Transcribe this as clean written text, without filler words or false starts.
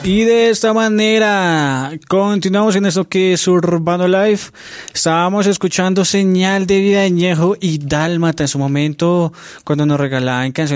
Y de esta manera continuamos en esto que es Urbano Life. Estábamos escuchando Señal de Vida de Ñejo y Dálmata en su momento cuando nos regalaban canciones